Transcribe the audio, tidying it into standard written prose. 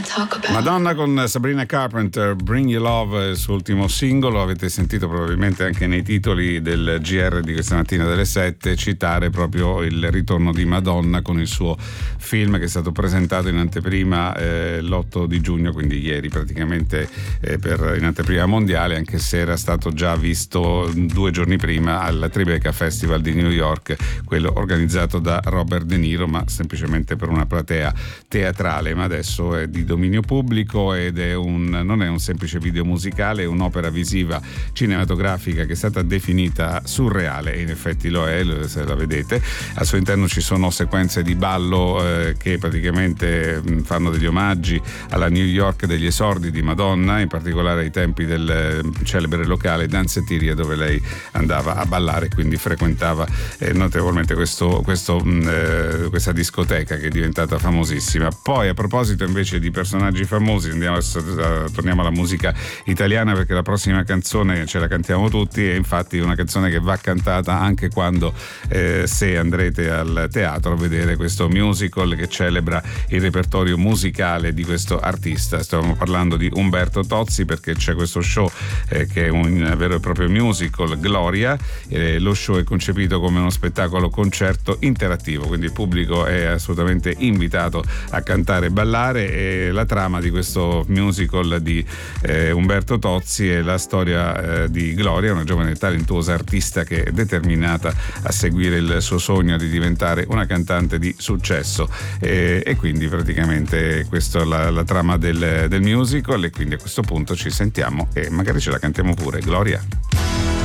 Madonna con Sabrina Carpenter, Bring You Love, il suo ultimo singolo. Avete sentito probabilmente anche nei titoli del GR di questa mattina delle 7 citare proprio il ritorno di Madonna con il suo film che è stato presentato in anteprima l'8 di giugno, quindi ieri praticamente, in anteprima mondiale, anche se era stato già visto 2 giorni prima al Tribeca Festival di New York, quello organizzato da Robert De Niro, ma semplicemente per una platea teatrale. Ma adesso è di dominio pubblico ed non è un semplice video musicale, è un'opera visiva cinematografica che è stata definita surreale, e in effetti lo è, se la vedete. Al suo interno ci sono sequenze di ballo che praticamente fanno degli omaggi alla New York degli esordi di Madonna, in particolare ai tempi del celebre locale Danceteria, dove lei andava a ballare, quindi frequentava notevolmente questa discoteca che è diventata famosissima. Poi, a proposito invece di personaggi famosi, torniamo alla musica italiana, perché la prossima canzone ce la cantiamo tutti, e infatti è una canzone che va cantata anche quando se andrete al teatro a vedere questo musical che celebra il repertorio musicale di questo artista. Stiamo parlando di Umberto Tozzi, perché c'è questo show che è un vero e proprio musical, Gloria. Lo show è concepito come uno spettacolo concerto interattivo, quindi il pubblico è assolutamente invitato a cantare e ballare, e la trama di questo musical di Umberto Tozzi è la storia di Gloria, una giovane talentuosa artista che è determinata a seguire il suo sogno di diventare una cantante di successo, e quindi praticamente questa è la trama del musical, e quindi a questo punto ci sentiamo e magari ce la cantiamo pure, Gloria.